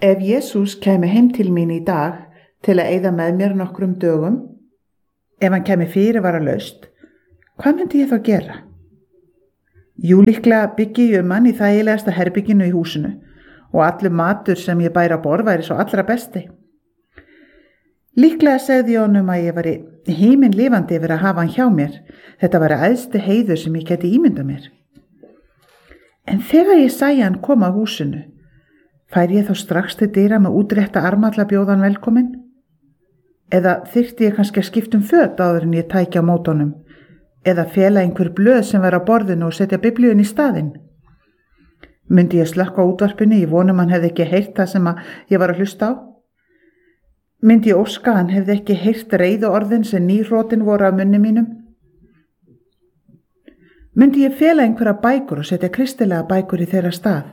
Ef Jesús kæmi heim til mín í dag til að eyða með mér nokkrum dögum, ef hann kæmi fyrirvaralaust, hvað myndi ég þá gera? Jú, líklega byggi ég hann í þægilegasta herbygginu í húsinu og allur matur sem ég bæri á borð væri svo allra besti. Líklega segði ég honum að ég væri himinlifandi yfir að hafa hann hjá mér. Þetta væri æðsti heiður sem ég geti ímyndað mér. En þegar ég sæi hann koma að húsinu, færi ég þá strax til dyra með útrétta arma til að bjóða hann velkominn? Eða þyrfti ég kannski að skipta föt áður en ég tæki á móti honum? Eða fela einhver blöð sem væri á borðinu og setja biblíun í staðinn? Myndi ég slökkva á útvarpinu í vonum hann hefði ekki heyrt það sem ég var að hlusta á? Myndi ég óska hann hefði ekki heyrt reiðu orðin sem nýhrotin voru af munni mínum? Myndi ég fela einhverja bækur og setja kristilega bækur í þeirra stað?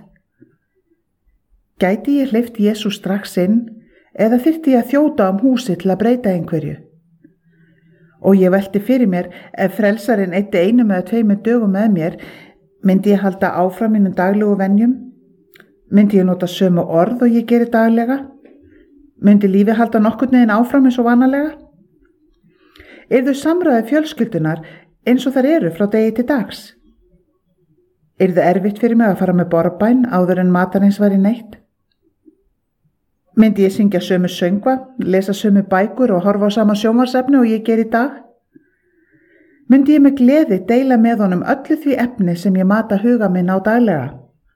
Gæti ég hleypt Jesú strax inn eða þyrfti ég að þjóta húsi til að breyta einhverju? Og ég velti fyrir mér ef frelsarinn eyddi 1 eða 2 dögum með mér, myndi ég halda áfram mínum daglegu venjum? Myndi ég nota sömu orð og ég geri daglega? Myndi lífi halda nokkurn veginn áfram eins og vanalega? Yrðu samræði fjölskyldunar eins og þær eru frá degi til dags? Yrðu erfitt fyrir mig að fara með borðbæn áður en matarins væri neitt? Myndi ég syngja sömu söngva, lesa sömu bækur og horfa á sama sjónvarpsefni og ég geri í dag? Myndi ég með gleði deila með honum öllu því efni sem ég mata huga minn á daglega?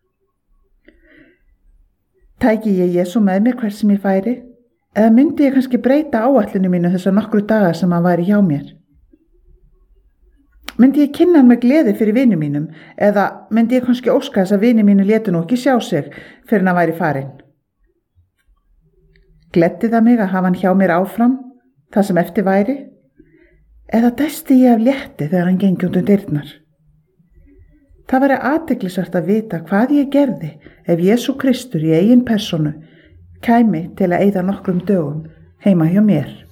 Tæki ég Jesú með mér hvert sem ég færi? Eða myndi ég kannski breyta áætlunum mínu þessar nokkru daga sem hann væri hjá mér? Myndi ég kynna hann með gleði fyrir vini mínum? Eða myndi ég kannski óska þess að vini mínu létu nú ekki sjá sig fyrir hann væri farinn? Gleddi það mig að hafa hann hjá mér áfram, það sem eftir væri? Eða dæsti ég af létti þegar hann gengi út dyrnar? Það væri athyglisvert að vita hvað ég gerði ef Jesú Kristur í eigin persónu kæmi til að eyða nokkrum dögum heima hjá mér.